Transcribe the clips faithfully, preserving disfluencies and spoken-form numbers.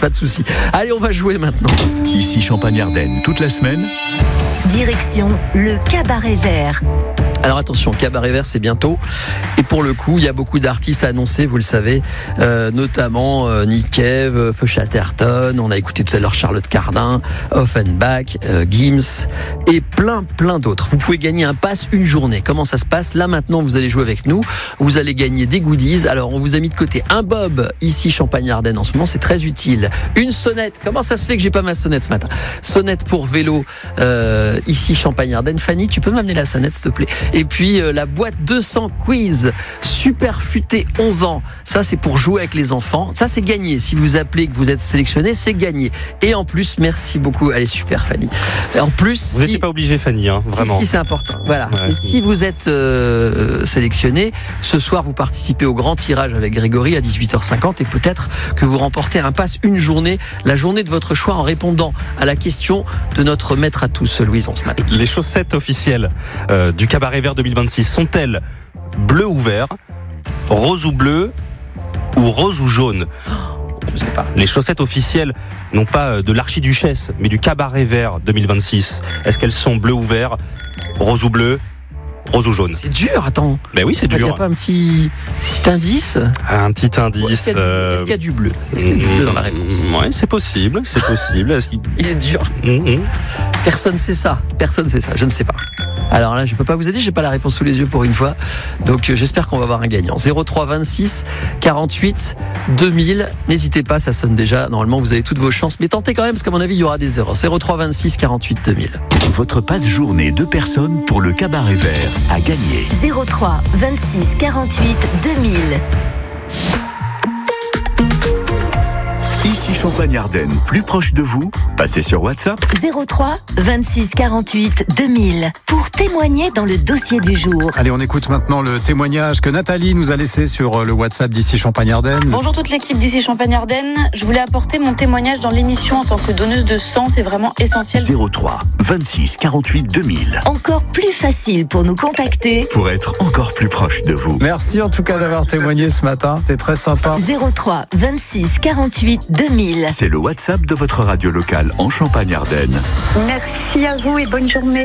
pas de souci. Allez, on va jouer maintenant. Ici Champagne-Ardenne, toute la semaine. Direction le Cabaret Vert. Alors attention, Cabaret Vert, c'est bientôt. Et pour le coup, il y a beaucoup d'artistes à annoncer, vous le savez, euh, notamment euh, Nick Cave, Feu Chatterton, on a écouté tout à l'heure Charlotte Cardin, Offenbach, euh, Gims, et plein, plein d'autres. Vous pouvez gagner un pass une journée. Comment ça se passe ? Là, maintenant, vous allez jouer avec nous. Vous allez gagner des goodies. Alors, on vous a mis de côté un bob, ici, Champagne-Ardenne, en ce moment, c'est très utile. Une sonnette. Comment ça se fait que j'ai pas ma sonnette ce matin ? Sonnette pour vélo, euh, ici, Champagne-Ardenne. Fanny, tu peux m'amener la sonnette, s'il te plaît ? Et puis euh, la boîte deux cents quiz super futé onze ans, ça c'est pour jouer avec les enfants, ça c'est gagné, si vous appelez que vous êtes sélectionné, c'est gagné. Et en plus, merci beaucoup, elle est super Fanny. Et en plus, vous n'étiez si... pas obligé Fanny, hein, vraiment. Si, si c'est important, voilà. Ouais. Et si vous êtes euh, sélectionné, ce soir vous participez au grand tirage avec Grégory à dix-huit heures cinquante et peut-être que vous remportez un pass une journée, la journée de votre choix en répondant à la question de notre maître à tous, Louison, ce matin. Les chaussettes officielles euh, du Cabaret Vert deux mille vingt-six sont-elles bleu ou vert, rose ou bleu ou rose ou jaune ? Je sais pas. Les chaussettes officielles, non pas de l'archiduchesse, mais du Cabaret Vert deux mille vingt-six. Est-ce qu'elles sont bleu ou vert, rose ou bleu, rose ou jaune ? C'est dur, attends. Ben oui, c'est Il n'y dur. a pas un petit, petit indice ? Un petit indice. Est-ce qu'il y a du, euh... est-ce qu'il y a du bleu ? Est-ce qu'il y a du bleu dans la réponse ? Ouais, c'est possible, c'est possible. Est-ce qu'il... Il est dur. Mmh. Personne sait ça. Personne sait ça. Je ne sais pas. Alors là, je ne peux pas vous aider, j'ai pas la réponse sous les yeux pour une fois. Donc euh, j'espère qu'on va avoir un gagnant. zéro trois vingt-six quarante-huit deux mille. N'hésitez pas, ça sonne déjà. Normalement, vous avez toutes vos chances. Mais tentez quand même, parce qu'à mon avis, il y aura des zéros. zéro trois vingt-six quarante-huit deux mille. Votre passe journée deux personnes pour le Cabaret Vert à gagner. zéro trois vingt-six quarante-huit deux mille. Ici Champagne-Ardenne, plus proche de vous, passez sur WhatsApp. zéro trois vingt-six quarante-huit deux mille pour témoigner dans le dossier du jour. Allez, on écoute maintenant le témoignage que Nathalie nous a laissé sur le WhatsApp d'Ici Champagne-Ardenne. Bonjour toute l'équipe d'Ici Champagne-Ardenne. Je voulais apporter mon témoignage dans l'émission en tant que donneuse de sang, c'est vraiment essentiel. zéro trois vingt-six quarante-huit deux mille. Encore plus facile pour nous contacter. Pour être encore plus proche de vous. Merci en tout cas d'avoir témoigné ce matin, c'était très sympa. zéro trois vingt-six quarante-huit deux mille. C'est le WhatsApp de votre radio locale en Champagne-Ardenne. Merci à vous et bonne journée.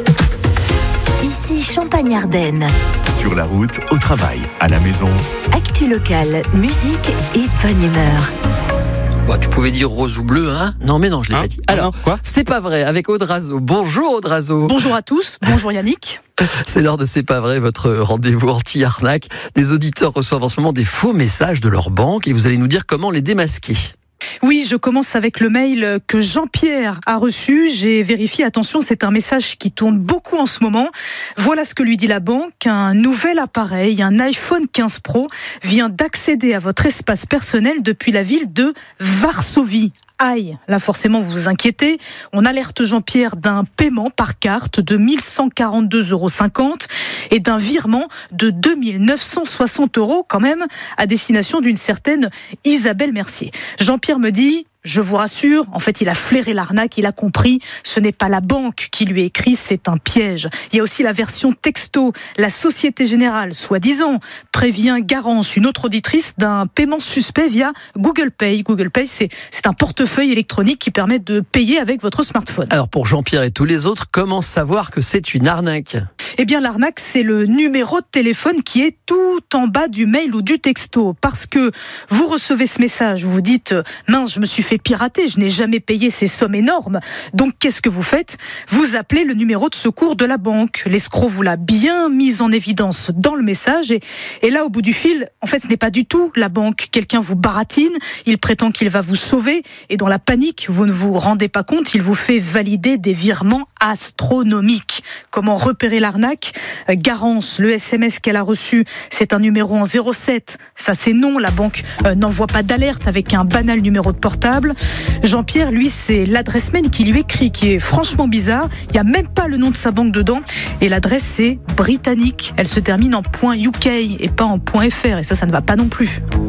Ici Champagne-Ardenne. Sur la route, au travail, à la maison. Actu locale, musique et bonne humeur. Bon, tu pouvais dire rose ou bleu, hein ? Non, mais non, je l'ai Hein pas dit. Ah Alors, non, quoi ? c'est pas vrai, avec Aude Razo. Bonjour Aude Razo. Bonjour à tous, bonjour Yannick. C'est l'heure de C'est pas vrai, votre rendez-vous anti-arnaque. Des auditeurs reçoivent en ce moment des faux messages de leur banque et vous allez nous dire comment les démasquer. Oui, je commence avec le mail que Jean-Pierre a reçu. J'ai vérifié, attention, c'est un message qui tourne beaucoup en ce moment. Voilà ce que lui dit la banque. Un nouvel appareil, un iPhone quinze Pro, vient d'accéder à votre espace personnel depuis la ville de Varsovie. Aïe, là forcément vous vous inquiétez. On alerte Jean-Pierre d'un paiement par carte de mille cent quarante-deux euros cinquante et d'un virement de deux mille neuf cent soixante euros quand même à destination d'une certaine Isabelle Mercier. Jean-Pierre me dit... Je vous rassure, en fait, il a flairé l'arnaque, il a compris, ce n'est pas la banque qui lui écrit, c'est un piège. Il y a aussi la version texto. La Société Générale, soi-disant, prévient Garance, une autre auditrice, d'un paiement suspect via Google Pay. Google Pay, c'est, c'est un portefeuille électronique qui permet de payer avec votre smartphone. Alors, pour Jean-Pierre et tous les autres, comment savoir que c'est une arnaque ? Eh bien, l'arnaque, c'est le numéro de téléphone qui est tout en bas du mail ou du texto. Parce que vous recevez ce message, vous vous dites « Mince, je me suis fait pirater, je n'ai jamais payé ces sommes énormes. » Donc, qu'est-ce que vous faites ? Vous appelez le numéro de secours de la banque. L'escroc vous l'a bien mis en évidence dans le message. Et, et là, au bout du fil, en fait, ce n'est pas du tout la banque. Quelqu'un vous baratine, il prétend qu'il va vous sauver. Et dans la panique, vous ne vous rendez pas compte, il vous fait valider des virements astronomiques. Comment repérer l'arnaque ? Garance, le S M S qu'elle a reçu, c'est un numéro en zéro sept. Ça, c'est non. La banque euh, n'envoie pas d'alerte avec un banal numéro de portable. Jean-Pierre, lui, c'est l'adresse mail qui lui écrit, qui est franchement bizarre. Il n'y a même pas le nom de sa banque dedans. Et l'adresse, c'est britannique. Elle se termine en .uk et pas en .fr. Et ça, ça ne va pas non plus.